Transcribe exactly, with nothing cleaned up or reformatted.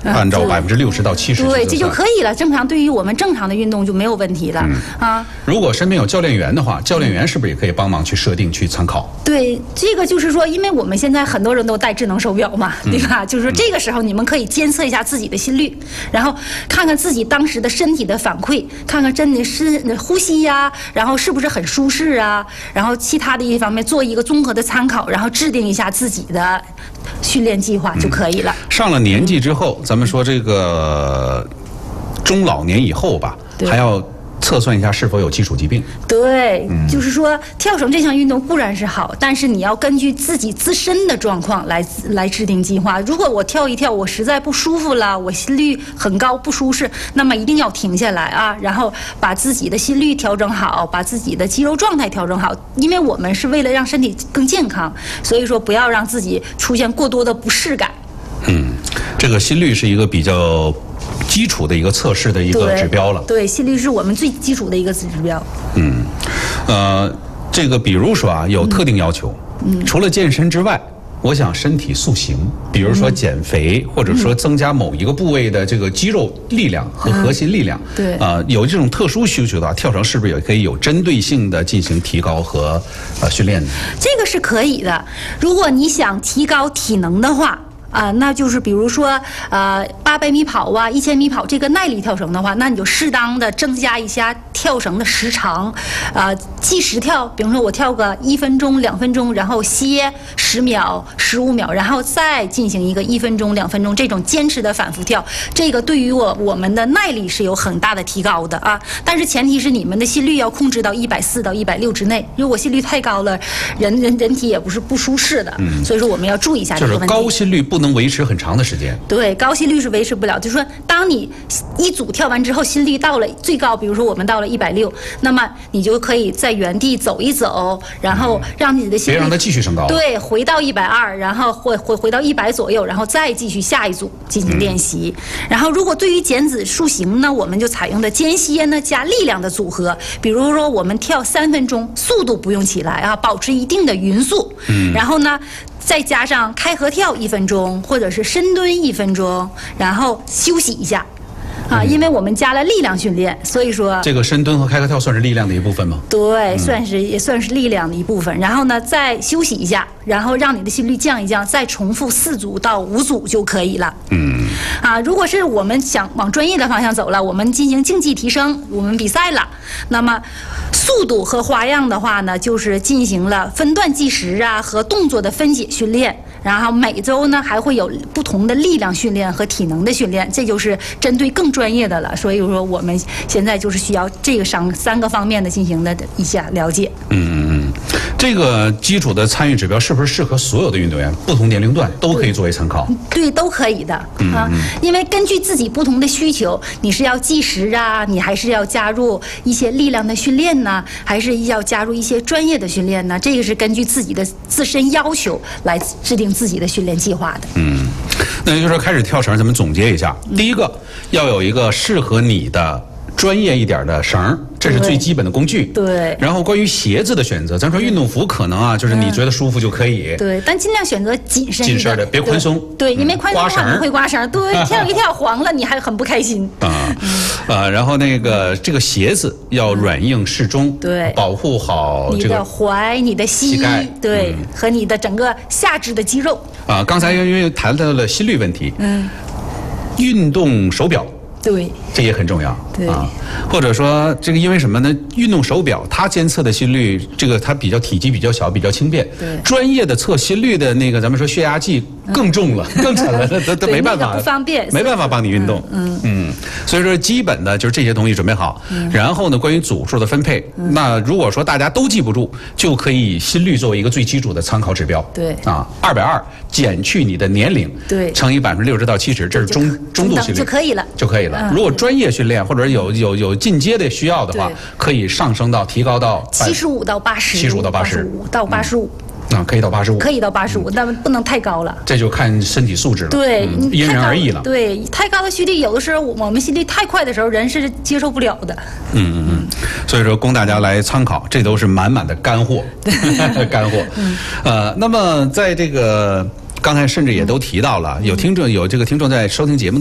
按照百分之六十到七十， 对，这就可以了。正常对于我们正常的运动就没有问题了、嗯、啊。 如果身边有教练员的话，教练员是不是也可以帮忙去设定、去参考？ 对，这个就是说，因为我们现在很多人都戴智能手表嘛，对吧？嗯、就是说这个时候你们可以监测一下自己的心率，然后看看自己当时的身体的反馈，看看真的是呼吸呀、啊，然后是不是很舒适啊，然后其他的一方面做一个综合的参考，然后制定一下自己的训练计划就可以了。 嗯、上了年纪之后，咱们说这个中老年以后吧，还要测算一下是否有基础疾病。 对，嗯、就是说跳绳这项运动固然是好，但是你要根据自己自身的状况来来制定计划。如果我跳一跳，我实在不舒服了，我心率很高不舒适，那么一定要停下来啊，然后把自己的心率调整好，把自己的肌肉状态调整好。因为我们是为了让身体更健康，所以说不要让自己出现过多的不适感。 嗯，这个心率是一个比较基础的一个测试的一个指标了。 对，心率是我们最基础的一个指标。 嗯，呃，这个比如说啊，有特定要求，嗯，除了健身之外，我想身体塑形，比如说减肥，嗯、或者说增加某一个部位的这个肌肉力量和核心力量。嗯、 对， 啊、呃，有这种特殊需求的话，跳绳是不是也可以有针对性的进行提高和呃训练呢？ 这个是可以的，如果你想提高体能的话。啊、呃，那就是比如说，呃，八百米跑啊，一千米跑这个耐力跳绳的话，那你就适当的增加一下跳绳的时长，呃，计时跳，比如说我跳个一分钟、两分钟，然后歇十秒、十五秒，然后再进行一个一分钟、两分钟这种坚持的反复跳，这个对于我我们的耐力是有很大的提高的啊。但是前提是你们的心率要控制到一百四到一百六之内，如果心率太高了，人人人体也不是不舒适的，嗯，所以说我们要注意一下这个问题。 就是高心率不能维持很长的时间。 对，高心率是维持不了。就是说，当你一组跳完之后，心率到了最高，比如说我们到了一百六，那么你就可以在原地走一走，然后让你的心率、 嗯、别让它继续升高。 对，回到一百二，然后回回回到一百左右，然后再继续下一组进行练习。嗯、然后，如果对于减脂塑形呢，我们就采用的间歇呢加力量的组合，比如说我们跳三分钟，速度不用起来啊，保持一定的匀速。嗯。然后呢？再加上开合跳一分钟，或者是深蹲一分钟，然后休息一下，啊，因为我们加了力量训练，所以说这个深蹲和开合跳算是力量的一部分吗？ 对，算是也算是力量的一部分。然后呢，再休息一下，然后让你的心率降一降，再重复四组到五组就可以了。嗯，啊，如果是我们想往专业的方向走了，我们进行竞技提升，我们比赛了，那么速度和花样的话呢，就是进行了分段计时啊和动作的分解训练，然后每周呢还会有不同的力量训练和体能的训练，这就是针对更专业的了。所以说我们现在就是需要这个三三个方面的进行的一下了解。嗯嗯嗯，这个基础的参与指标是不是适合所有的运动员，不同年龄段都可以作为参考？ 对，都可以的啊，因为根据自己不同的需求，你是要计时啊，你还是要加入一些力量的训练呢，还是要加入一些专业的训练呢？这个是根据自己的自身要求来制定自己的训练计划的。 嗯，那也就是说开始跳绳，咱们总结一下，嗯、第一个要有一个适合你的专业一点的绳，这是最基本的工具。 对。 然后关于鞋子的选择，咱说运动服可能啊，就是你觉得舒服就可以。 嗯、对，但尽量选择紧身。 紧身的，别宽松。 对，因为宽松的话你会刮绳，对，跳一跳黄了，你还很不开心。 啊，呃，然后那个这个鞋子要软硬适中， 对， 保护好这个你的踝、你的膝盖，对，嗯、和你的整个下肢的肌肉。 啊，刚才因为谈到了心率问题，嗯，运动手表。 对， 这也很重要。 对啊， 或者说这个因为什么呢？运动手表它监测的心率，这个它比较体积比较小，比较轻便。 对， 专业的测心率的那个，咱们说血压计更重了，嗯、更沉了，都都没办法， 那个、不方便， 没办法帮你运动。嗯 嗯, 嗯，所以说基本的就是这些东西准备好。嗯、然后呢，关于组数的分配，嗯、那如果说大家都记不住，就可以以心率作为一个最基础的参考指标。 对啊，二百二减去你的年龄， 对， 乘以百分之六十到七十，这是中中度心率就可以了， 就可以了。嗯、如果专业训练或者有有有进阶的需要的话，可以上升到提高到七十五到八十， 七十五到八十五到八十五。 啊，可以到八十五， 可以到八十五，但不能太高了。 这就看身体素质了， 对， 嗯、因人而异了。 对，太高的心率，有的时候我们心率太快的时候，人是接受不了的。 嗯嗯嗯，所以说供大家来参考，这都是满满的干货，干货。嗯、呃，那么在这个刚才甚至也都提到了，有听众有这个听众在收听节目。